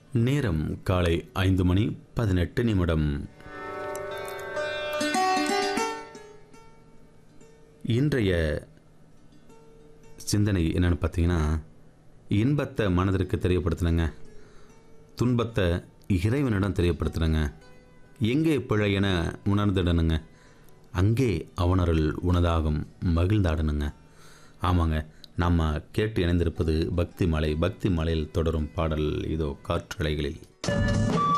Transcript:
நேரம் காலை 5:18. இன்றைய சிந்தனை என்னென்னு பார்த்தீங்கன்னா, இன்பத்தை மனதிற்கு தெரியப்படுத்தினங்க, துன்பத்தை இறைவனிடம் தெரியப்படுத்தினங்க. எங்கே பிழை என உணர்ந்துடணுங்க, அங்கே அவனருள் உனதாகும் மகிழ்ந்தாடணுங்க. ஆமாங்க, நாம் கேட்டு இணைந்திருப்பது பக்தி மலை. பக்தி மலையில் தொடரும் பாடல் இதோ காற்றலைகளில்.